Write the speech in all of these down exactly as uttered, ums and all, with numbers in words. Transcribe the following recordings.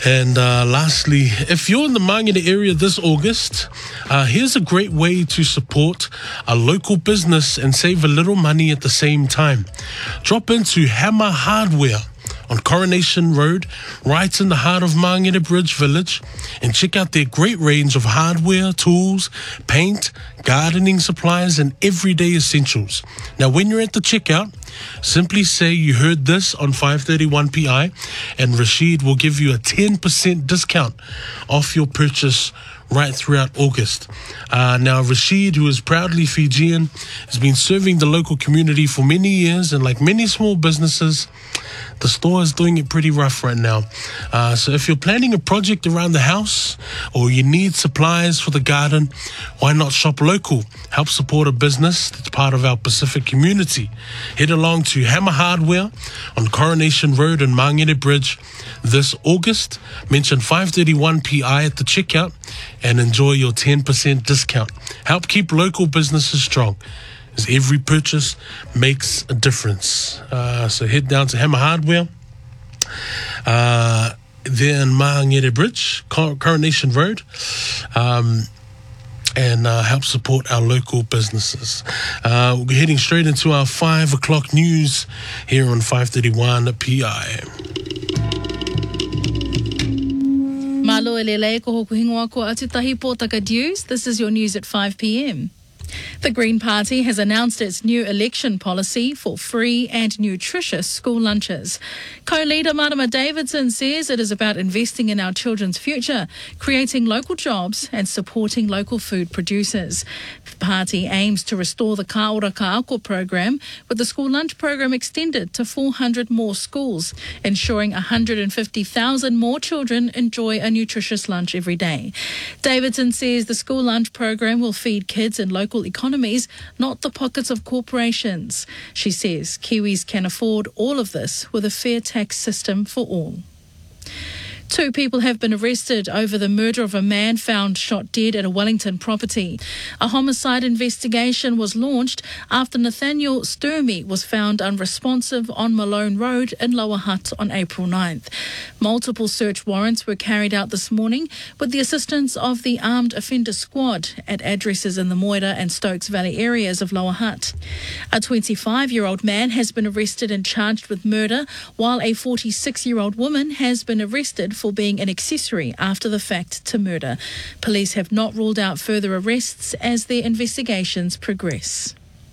And uh, lastly, if you're in the Mangere area this August, uh, here's a great way to support a local business and save a little money at the same time. Drop into Hammer Hardware on Coronation Road, right in the heart of Mangere Bridge Village, and check out their great range of hardware, tools, paint, gardening supplies, and everyday essentials. Now, when you're at the checkout, simply say you heard this on five thirty-one P I, and Rashid will give you a ten percent discount off your purchase right throughout August. Uh, now, Rashid, who is proudly Fijian, has been serving the local community for many years, and like many small businesses, the store is doing it pretty rough right now. Uh, so if you're planning a project around the house or you need supplies for the garden, why not shop local? Help support a business that's part of our Pacific community. Head along to Hammer Hardware on Coronation Road and Mangere Bridge this August. Mention five thirty-one P I at the checkout and enjoy your ten percent discount. Help keep local businesses strong, as every purchase makes a difference. Uh, so head down to Hammer Hardware, uh, then Mangere Bridge, Cor- Coronation Road, um, and uh, help support our local businesses. Uh, we're heading straight into our five o'clock news here on five thirty-one P I. Malo elele ko hoku hingoa ko atutahi pōtaka news. This is your news at five p.m. The Green Party has announced its new election policy for free and nutritious school lunches. Co-leader Marama Davidson says it is about investing in our children's future, creating local jobs and supporting local food producers. The party aims to restore the Ka Ora Ka Ako program, with the school lunch program extended to four hundred more schools, ensuring one hundred fifty thousand more children enjoy a nutritious lunch every day. Davidson says the school lunch program will feed kids in local economies, not the pockets of corporations. She says Kiwis can afford all of this with a fair tax system for all. Two people have been arrested over the murder of a man found shot dead at a Wellington property. A homicide investigation was launched after Nathaniel Sturmey was found unresponsive on Malone Road in Lower Hutt on April ninth. Multiple search warrants were carried out this morning with the assistance of the Armed Offender Squad at addresses in the Moira and Stokes Valley areas of Lower Hutt. A twenty-five-year-old man has been arrested and charged with murder, while a forty-six-year-old woman has been arrested for being an accessory after the fact to murder. Police have not ruled out further arrests as their investigations progress.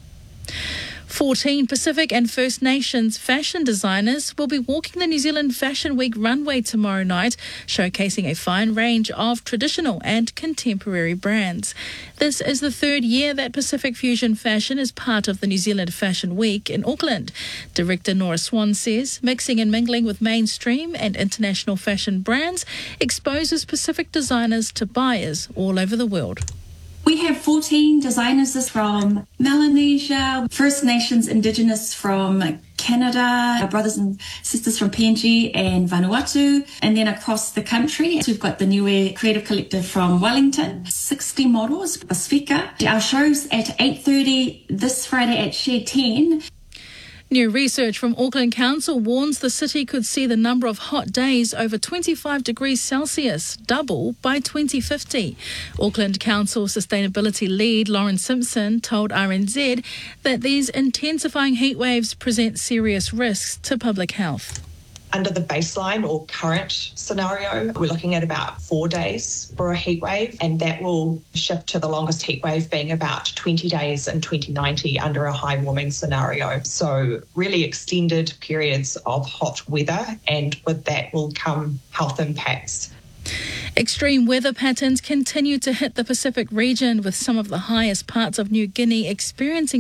fourteen Pacific and First Nations fashion designers will be walking the New Zealand Fashion Week runway tomorrow night, showcasing a fine range of traditional and contemporary brands. This is the third year that Pacific Fusion Fashion is part of the New Zealand Fashion Week in Auckland. Director Nora Swan says mixing and mingling with mainstream and international fashion brands exposes Pacific designers to buyers all over the world. We have fourteen designers from Melanesia, First Nations Indigenous from Canada, our brothers and sisters from P N G and Vanuatu, and then across the country. We've got the Niue Creative Collective from Wellington, sixty models, Pasifika. Our show's at eight thirty this Friday at Shed ten. New research from Auckland Council warns the city could see the number of hot days over twenty-five degrees Celsius double by twenty fifty. Auckland Council Sustainability Lead Lauren Simpson told R N Z that these intensifying heat waves present serious risks to public health. Under the baseline or current scenario, we're looking at about four days for a heat wave, and that will shift to the longest heat wave being about twenty days in twenty ninety under a high warming scenario. So really extended periods of hot weather, and with that will come health impacts. Extreme weather patterns continue to hit the Pacific region, with some of the highest parts of New Guinea experiencing